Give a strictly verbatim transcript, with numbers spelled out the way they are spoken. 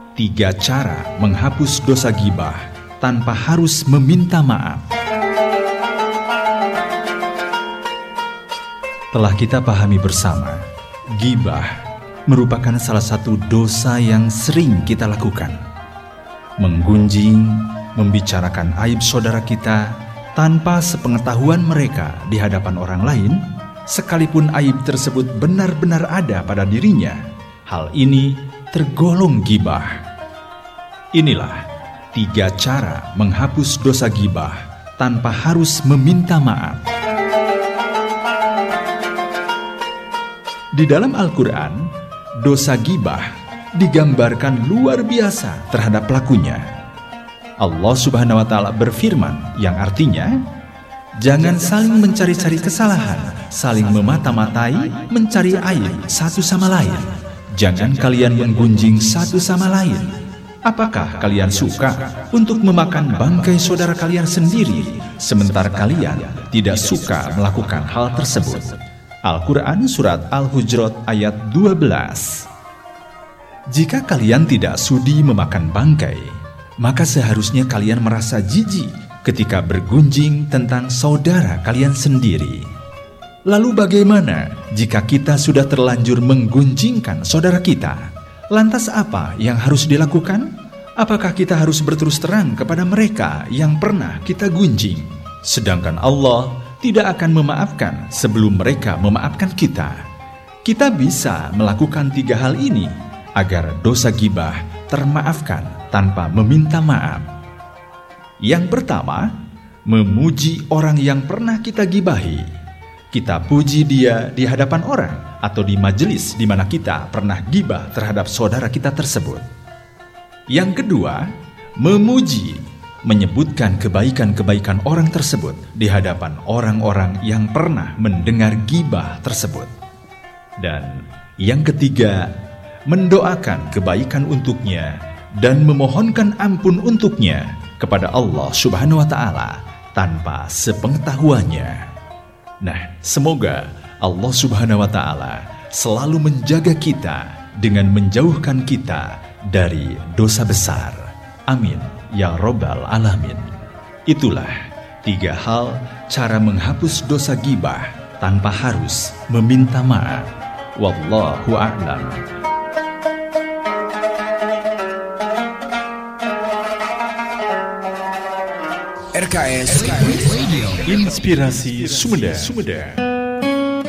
Tiga cara menghapus dosa ghibah tanpa harus meminta maaf. Telah kita pahami bersama, ghibah merupakan salah satu dosa yang sering kita lakukan. Menggunjing, membicarakan aib saudara kita tanpa sepengetahuan mereka di hadapan orang lain, sekalipun aib tersebut benar-benar ada pada dirinya, hal ini tergolong ghibah. Inilah tiga cara menghapus dosa ghibah tanpa harus meminta maaf. Di dalam Al-Quran, dosa ghibah digambarkan luar biasa terhadap pelakunya. Allah Subhanahu wa Ta'ala berfirman, yang artinya, jangan saling mencari-cari kesalahan, saling memata-matai, mencari aib satu sama lain. Jangan kalian menggunjing satu sama lain. Apakah kalian suka untuk memakan bangkai saudara kalian sendiri, sementara kalian tidak suka melakukan hal tersebut? Al-Quran Surat Al-Hujurat ayat dua belas. Jika kalian tidak sudi memakan bangkai, maka seharusnya kalian merasa jijik ketika bergunjing tentang saudara kalian sendiri. Lalu bagaimana jika kita sudah terlanjur menggunjingkan saudara kita? Lantas apa yang harus dilakukan? Apakah kita harus berterus terang kepada mereka yang pernah kita gunjing? Sedangkan Allah tidak akan memaafkan sebelum mereka memaafkan kita. Kita bisa melakukan tiga hal ini agar dosa ghibah termaafkan tanpa meminta maaf. Yang pertama, memuji orang yang pernah kita gibahi. Kita puji dia di hadapan orang atau di majelis di mana kita pernah gibah terhadap saudara kita tersebut. Yang kedua, memuji, menyebutkan kebaikan-kebaikan orang tersebut di hadapan orang-orang yang pernah mendengar gibah tersebut. Dan yang ketiga, mendoakan kebaikan untuknya dan memohonkan ampun untuknya kepada Allah Subhanahu wa Ta'ala tanpa sepengetahuannya. Nah, semoga Allah Subhanahu wa Ta'ala selalu menjaga kita dengan menjauhkan kita dari dosa besar. Amin ya Rabbal Alamin. Itulah tiga hal cara menghapus dosa ghibah tanpa harus meminta maaf. Wallahu a'lam. R K S Radio, Inspirasi Sumeda.